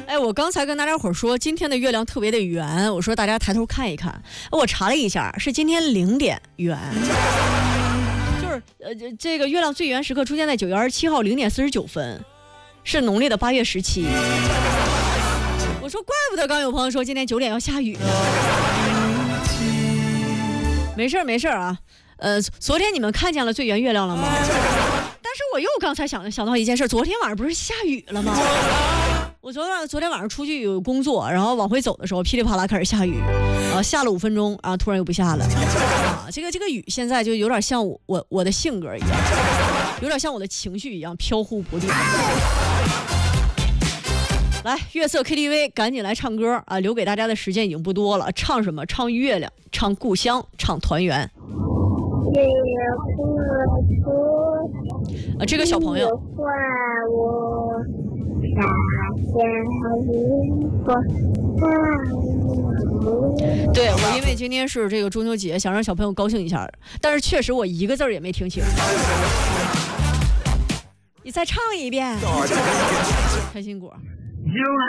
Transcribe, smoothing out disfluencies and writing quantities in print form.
哎，我刚才跟大家伙说今天的月亮特别的圆，我说大家抬头看一看，我查了一下，是今天0点圆，就是这个月亮最圆时刻出现在9月27号0点49分，是农历的8月17。我说怪不得刚有朋友说今天9点要下雨呢。没事啊，昨天你们看见了最圆月亮了吗？但是我又刚才想到一件事，昨天晚上不是下雨了吗？我昨天晚上出去有工作，然后往回走的时候噼里啪啦开始下雨，下了5分钟，然后突然又不下了。这个雨现在就有点像我的性格一样，有点像我的情绪一样飘忽不定。来，月色 KTV 赶紧来唱歌啊！留给大家的时间已经不多了，唱什么？唱月亮，唱故乡，唱团圆。这个小朋友。对，我因为今天是这个中秋节，想让小朋友高兴一下，但是确实我一个字也没听清。你再唱一遍，开心果。 就